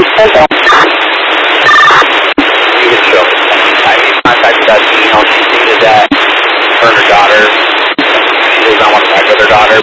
Central. You can show. I made contact with that female. She stated that her and her daughter, she does not want to talk with her daughter,